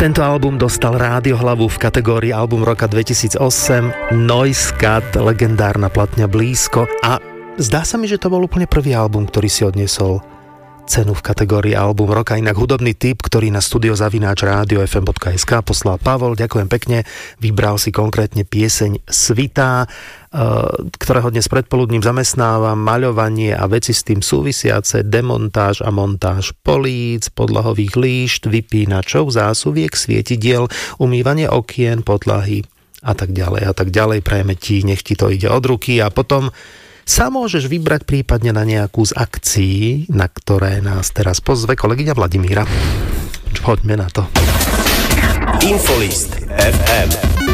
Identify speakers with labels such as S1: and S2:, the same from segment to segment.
S1: Tento album dostal Rádiohlavu v kategórii album roka 2008, Noiscat, legendárna platňa Blízko, a zdá sa mi, že to bol úplne prvý album, ktorý si odniesol cenu v kategórii album roka. Inak hudobný tip, ktorý na studio@radiofm.sk poslal Pavol, ďakujem pekne, vybral si konkrétne pieseň Svitá, ktorého dnes predpoludním zamestnávam, maľovanie a veci s tým súvisiace, demontáž a montáž políc, podlahových líšt, vypínačov, zásuviek, svietidiel, umývanie okien, podlahy a tak ďalej a tak ďalej. Prajeme ti, nech ti to ide od ruky, a potom sa môžeš vybrať prípadne na nejakú z akcií, na ktoré nás teraz pozve kolegyňa Vladimíra. Poďme na to.
S2: Infolist FM.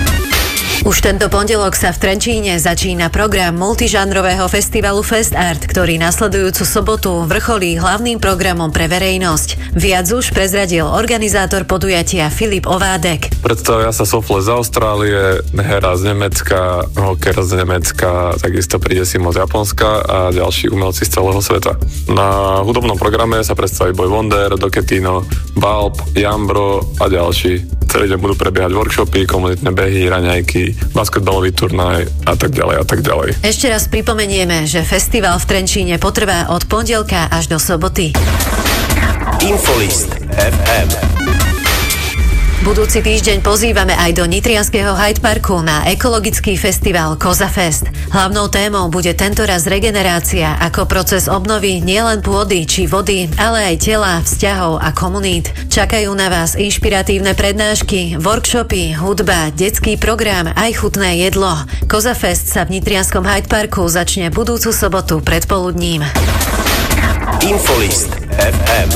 S3: Už tento pondelok sa v Trenčíne začína program multižánrového festivalu Fest Art, ktorý nasledujúcu sobotu vrcholí hlavným programom pre verejnosť. Viac už prezradil organizátor podujatia Filip Ovádek.
S4: Predstavia sa sofle z Austrálie, hera z Nemecka, hoker z Nemecka, takisto príde Simo z Japonska a ďalší umelci z celého sveta. Na hudobnom programe sa predstaví Boy Wonder, Doketino, Balb, Jambro a ďalší. Celý deň budú prebiehať workshopy, komunitné behy, raňajky, basketbalový turnaj a tak ďalej a tak ďalej.
S3: Ešte raz pripomenieme, že festival v Trenčíne potrvá od pondelka až do soboty.
S2: Infolist FM.
S3: Budúci týždeň pozývame aj do nitrianskeho Hyde Parku na ekologický festival Koza Fest. Hlavnou témou bude tentoraz regenerácia ako proces obnovy nielen pôdy či vody, ale aj tela, vzťahov a komunít. Čakajú na vás inšpiratívne prednášky, workshopy, hudba, detský program aj chutné jedlo. Koza Fest sa v nitrianskom Hyde Parku začne budúcu sobotu predpoludním.
S2: Infolist FM.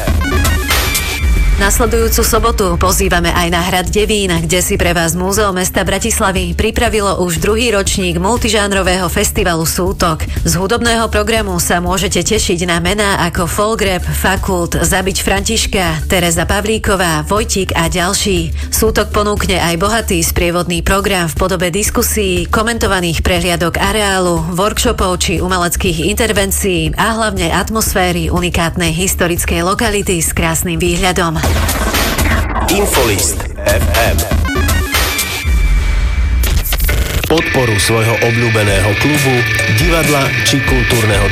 S3: Nasledujúcu sobotu pozývame aj na hrad Devín, kde si pre vás Múzeum mesta Bratislavy pripravilo už druhý ročník multižánrového festivalu Sútok. Z hudobného programu sa môžete tešiť na mená ako Folgrap, Fakult, Zabiť Františka, Tereza Pavlíková, Vojtík a ďalší. Sútok ponúkne aj bohatý sprievodný program v podobe diskusí, komentovaných prehliadok areálu, workshopov či umeleckých intervencií a hlavne atmosféry unikátnej historickej lokality s krásnym výhľadom.
S2: Infolist FM.
S5: Podporu svojho obľúbeného klubu, divadla či kultúrneho